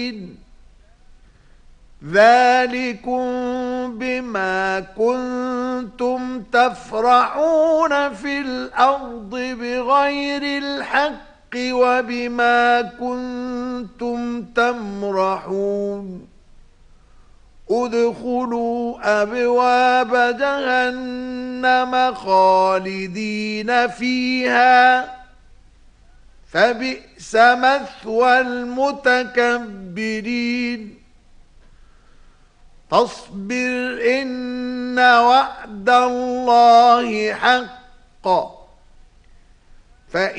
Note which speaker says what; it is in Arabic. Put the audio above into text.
Speaker 1: مبين. ذلكم بما كنتم تفرحون في الأرض بغير الحق وبما كنتم تمرحون. ادخلوا أبواب جهنم خالدين فيها فبئس مثوى المتكبرين. فاصبر إن وعد الله حق